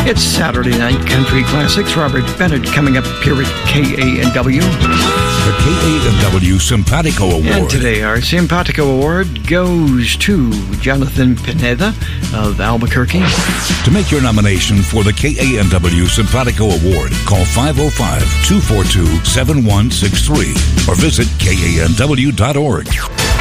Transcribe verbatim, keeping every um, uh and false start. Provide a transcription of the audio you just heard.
It's Saturday Night Country Classics. Robert Bennett coming up here at K A N W. The K A N W Simpatico Award. And today our Simpatico Award goes to Jonathan Pineda of Albuquerque. To make your nomination for the K A N W Simpatico Award, call five oh five, two four two, seven one six three or visit K A N W dot org.